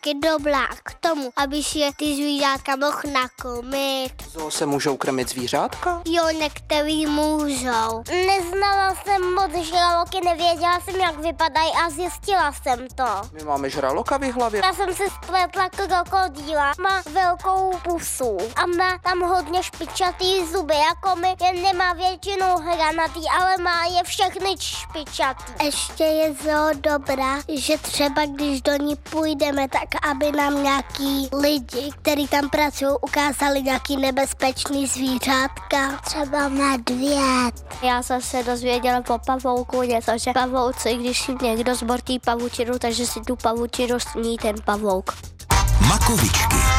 taky dobrá k tomu, aby si je ty zvířátka mohl nakrmit. Zoo se můžou krmit zvířátka? Jo, některý můžou. Neznala jsem moc žraloky, nevěděla jsem, jak vypadají a zjistila jsem to. My máme žraloka v hlavě. Já jsem si spletla krokodýla, má velkou pusu a má tam hodně špičatý zuby, jako my, jen nemá většinou hranatý, ale má je všechny špičatý. Ještě je zoo dobrá, že třeba když do ní půjdeme, tak aby nám nějaký lidi, kteří tam pracují, ukázali nějaký nebezpečný zvířátka. Třeba medvěd. Já jsem se dozvěděla po pavouku něco, že pavouci, když si někdo zbortí pavučinu, takže si tu pavučinu sní ten pavouk. Makovičky.